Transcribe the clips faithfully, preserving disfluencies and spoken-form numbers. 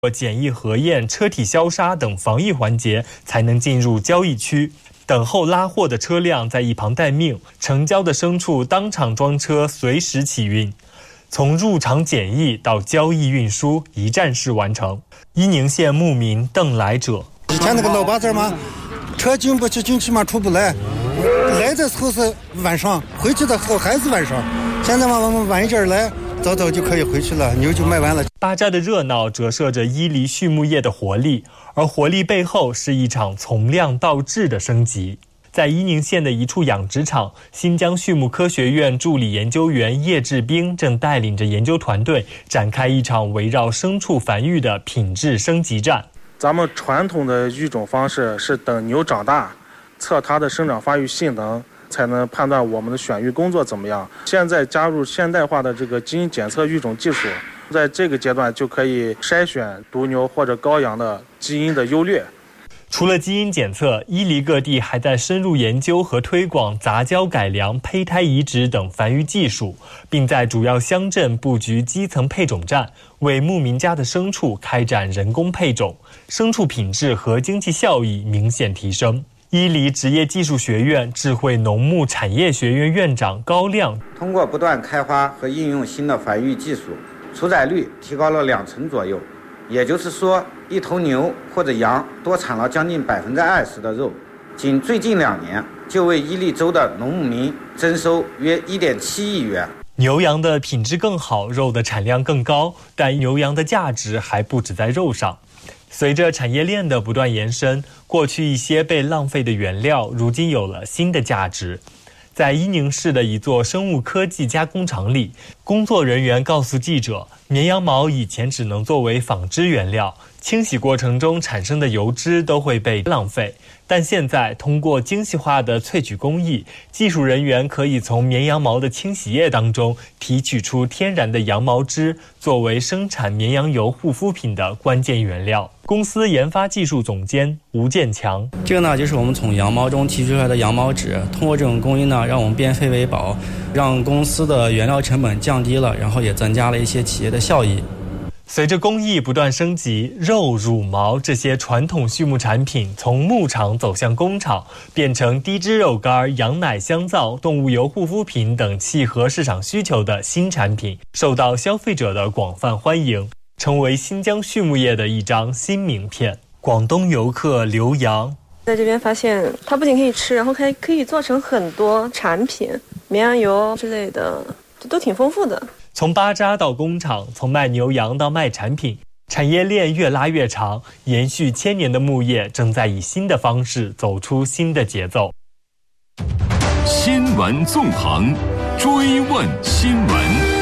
检疫核验、车体消杀等防疫环节才能进入交易区。等候拉货的车辆在一旁待命，成交的牲畜当场装车，随时起运。从入场检疫到交易运输，一站式完成。伊宁县牧民邓来者： 以前那个老八字嘛，车进不去，进去嘛出不来，来的时候是晚上，回去的时候还是晚上。现在嘛，我们晚一点来，早早就可以回去了，牛就卖完了。 巴扎的热闹折射着伊犁畜牧业的活力，而活力背后是一场从量到质的升级。在伊宁县的一处养殖场，新疆畜牧科学院助理研究员叶志兵正带领着研究团队展开一场围绕牲畜繁育的品质升级战。 咱们传统的育种方式是等牛长大，测它的生长发育性能，才能判断我们的选育工作怎么样。现在加入现代化的这个基因检测育种技术，在这个阶段就可以筛选犊牛或者羔羊的基因的优劣。 除了基因检测，伊犁各地还在深入研究和推广杂交改良、胚胎移植等繁育技术，并在主要乡镇布局基层配种站，为牧民家的牲畜开展人工配种，牲畜品质和经济效益明显提升。伊犁职业技术学院智慧农牧产业学院院长高亮： 通过不断开发和应用新的繁育技术，出崽率提高了两成左右。也就是说，一头牛或者羊多产了将近百分之二十的肉。仅最近两年，就为伊犁州的农牧民增收约一点七亿元。 牛羊的品质更好，肉的产量更高，但牛羊的价值还不止在肉上。随着产业链的不断延伸，过去一些被浪费的原料，如今有了新的价值。在伊宁市的一座生物科技加工厂里，工作人员告诉记者，绵羊毛以前只能作为纺织原料，清洗过程中产生的油脂都会被浪费。但现在通过精细化的萃取工艺，技术人员可以从绵羊毛的清洗液当中提取出天然的羊毛脂，作为生产绵羊油护肤品的关键原料。公司研发技术总监吴建强： 这个呢，就是我们从羊毛中提取出来的羊毛脂，通过这种工艺呢，让我们变废为宝，让公司的原料成本降低了，然后也增加了一些企业的效益。 随着工艺不断升级，肉、乳毛这些传统畜牧产品从牧场走向工厂，变成低脂肉干、羊奶香皂、动物油护肤品等契合市场需求的新产品，受到消费者的广泛欢迎，成为新疆畜牧业的一张新名片。广东游客刘洋在这边发现，它不仅可以吃，然后还可以做成很多产品，绵羊油之类的，都挺丰富的。 从巴扎到工厂，从卖牛羊到卖产品，产业链越拉越长，延续千年的牧业正在以新的方式走出新的节奏。 新闻纵横，追问新闻。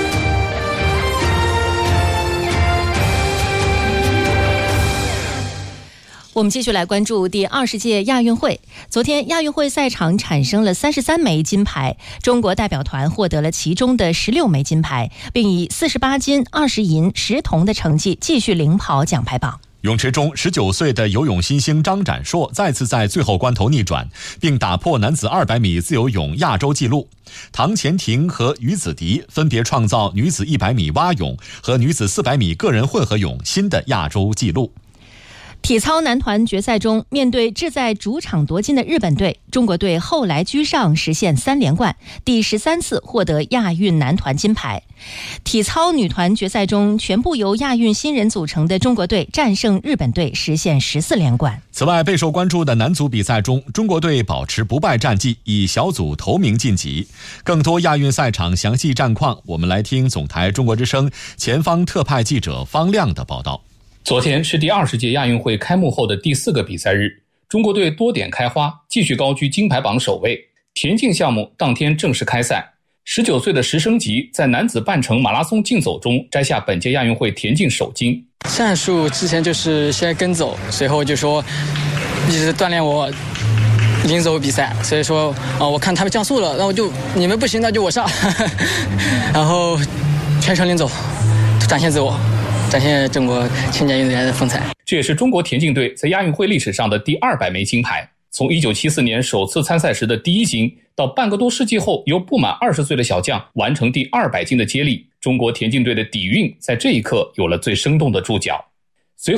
我们继续来关注第二十届亚运会。昨天亚运会赛场产生了三十三枚金牌，中国代表团获得了其中的十六枚金牌，并以四十八金、二十银、十铜的成绩继续领跑奖牌榜。 泳池中十九岁的游泳新星张展硕再次在最后关头逆转，并打破男子二百米自由泳亚洲纪录。唐钱婷和于子迪分别创造女子一百米蛙泳和女子四百米个人混合泳新的亚洲纪录。 体操男团决赛中，面对志在主场夺金的日本队，中国队后来居上，实现三连冠，第十三次获得亚运男团金牌。体操女团决赛中，全部由亚运新人组成的中国队战胜日本队，实现十四连冠。 此外，备受关注的男足比赛中，中国队保持不败战绩，以小组头名晋级。更多亚运赛场详细战况，我们来听总台中国之声前方特派记者方亮的报道。 昨天是第二十届亚运会开幕后的第四个比赛日，中国队多点开花，继续高居金牌榜首位。田径项目当天正式开赛，十九岁的石生吉在男子半程马拉松竞走中摘下本届亚运会田径首金。 战术之前就是先跟走，随后就说一直锻炼我领走比赛，所以说啊、呃，我看他们降速了，那我就你们不行，那就我上，然后全程领走，展现自我。展现中国青年运动员的风采， 这也是中国田径队在亚运会历史上的第二百枚金牌。从一九七四年首次参赛时的第一金，到半个多世纪后由不满二十岁的小将完成第二百金的接力，中国田径队的底蕴在这一刻有了最生动的注脚。